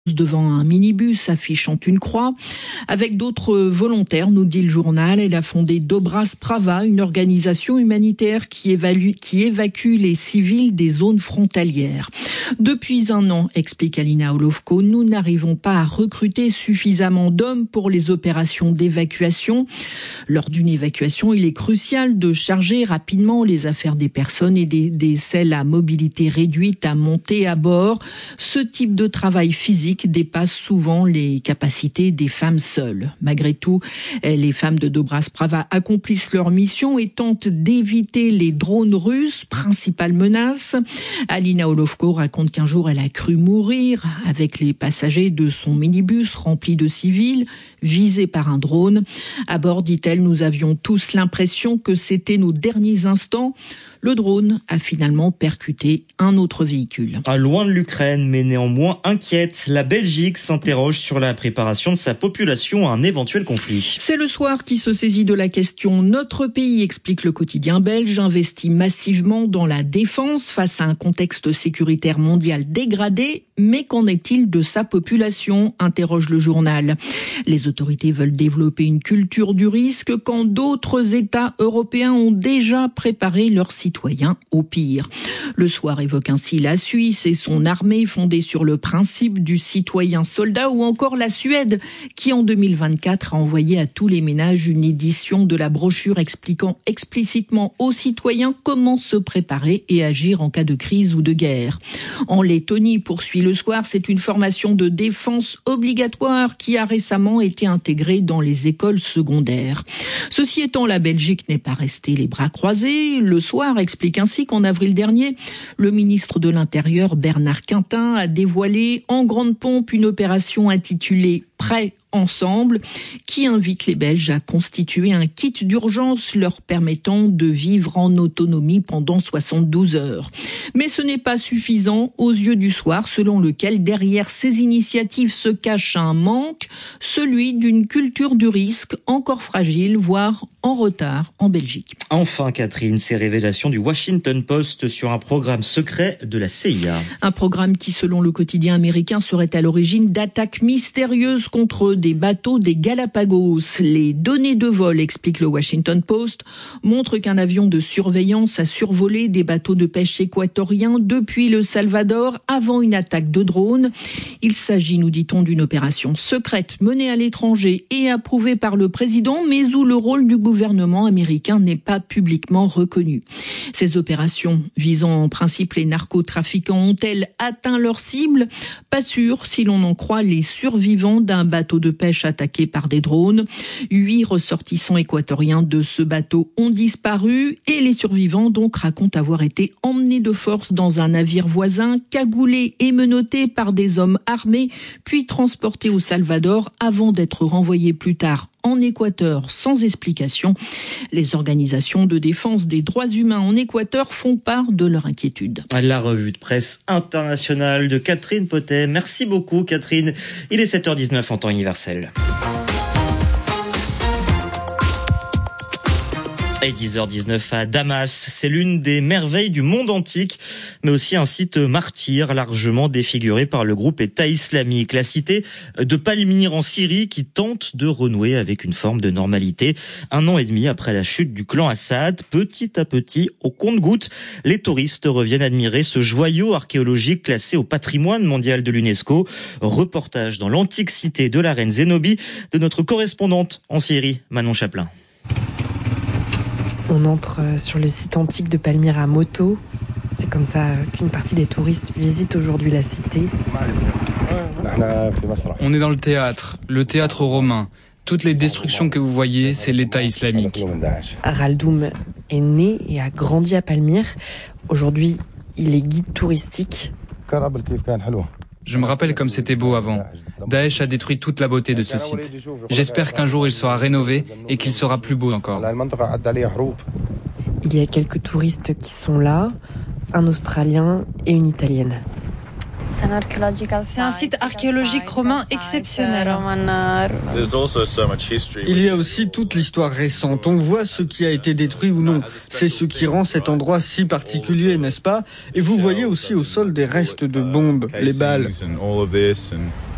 devant un minibus affichant une croix. Avec d'autres volontaires, nous dit le journal, elle a fondé Dobra Sprava, une organisation humanitaire qui évacue les civils des zones frontalières. Depuis un an, explique Alina Olovko, nous n'arrivons pas à recruter suffisamment d'hommes pour les opérations d'évacuation. Lors d'une évacuation, il est crucial de charger rapidement les affaires des personnes et des celles à mobilité réduite à monter à bord. Ce type de travail physique dépasse souvent les capacités des femmes seules. Malgré tout, les femmes de Dobra Sprava accomplissent leur mission et tentent d'éviter les drones russes, principale menace. Alina Olovko raconte qu'un jour, elle a cru mourir avec les passagers de son minibus rempli de civils, visés par un drone. À bord, dit-elle, nous avions tous l'impression que c'était nos derniers instants. Le drone a finalement percuté un autre véhicule. Loin de l'Ukraine, mais néanmoins inquiète, la Belgique s'interroge sur la préparation de sa population à un éventuel conflit. C'est le soir qui se saisit de la question. Notre pays, explique le quotidien belge, investit massivement dans la défense face à un contexte sécuritaire mondial dégradé. Mais qu'en est-il de sa population ? Interroge le journal. Les autorités veulent développer une culture du risque quand d'autres États européens ont déjà préparé leurs citoyens au pire. Le soir évoque ainsi la Suisse et son armée fondée sur le principe du citoyen soldat, ou encore la Suède qui en 2024 a envoyé à tous les ménages une édition de la brochure expliquant explicitement aux citoyens comment se préparer et agir en cas de crise ou de guerre. En Lettonie, poursuit le soir, c'est une formation de défense obligatoire qui a récemment été intégrée dans les écoles secondaires. Ceci étant, la Belgique n'est pas restée les bras croisés. Le soir explique ainsi qu'en avril dernier, le ministre de l'Intérieur Bernard Quintin a dévoilé en grande pompe une opération intitulée « Prêt ensemble » qui invite les Belges à constituer un kit d'urgence leur permettant de vivre en autonomie pendant 72 heures. Mais ce n'est pas suffisant aux yeux du soir, selon lequel derrière ces initiatives se cache un manque, celui d'une culture du risque encore fragile, voire en retard en Belgique. Enfin, Catherine, ces révélations du Washington Post sur un programme secret de la CIA. Un programme qui, selon le quotidien américain, serait à l'origine d'attaques mystérieuses contre des bateaux des Galapagos. Les données de vol, explique le Washington Post, montrent qu'un avion de surveillance a survolé des bateaux de pêche équatoriens depuis le Salvador avant une attaque de drone. Il s'agit, nous dit-on, d'une opération secrète menée à l'étranger et approuvée par le président, mais où le rôle du gouvernement américain n'est pas publiquement reconnu. Ces opérations visant en principe les narcotrafiquants ont-elles atteint leur cible ? Pas sûr, si l'on en croit les survivants d'un bateau de pêche attaqué par des drones. 8 ressortissants équatoriens de ce bateau ont disparu et les survivants donc racontent avoir été emmenés de force dans un navire voisin, cagoulés et menottés par des hommes armés, puis transportés au Salvador avant d'être renvoyés plus tard en Équateur sans explication. Les organisations de défense des droits humains en Équateur font part de leur inquiétude. La revue de presse internationale de Catherine Potet. Merci beaucoup Catherine. Il est 7h19 en temps universel. Et 10h19 à Damas, c'est l'une des merveilles du monde antique, mais aussi un site martyr largement défiguré par le groupe État islamique. La cité de Palmyre en Syrie qui tente de renouer avec une forme de normalité. 1 an et demi après la chute du clan Assad, petit à petit, au compte-gouttes, les touristes reviennent admirer ce joyau archéologique classé au patrimoine mondial de l'UNESCO. Reportage dans l'antique cité de la reine Zénobie de notre correspondante en Syrie, Manon Chaplin. On entre sur le site antique de Palmyre à moto. C'est comme ça qu'une partie des touristes visitent aujourd'hui la cité. On est dans le théâtre romain. Toutes les destructions que vous voyez, c'est l'État islamique. Raldoum est né et a grandi à Palmyre. Aujourd'hui, il est guide touristique. Je me rappelle comme c'était beau avant. Daesh a détruit toute la beauté de ce site. J'espère qu'un jour il sera rénové et qu'il sera plus beau encore. Il y a quelques touristes qui sont là, un Australien et une Italienne. C'est un site archéologique romain exceptionnel. Il y a aussi toute l'histoire récente. On voit ce qui a été détruit ou non. C'est ce qui rend cet endroit si particulier, n'est-ce pas ? Et vous voyez aussi au sol des restes de bombes, les balles.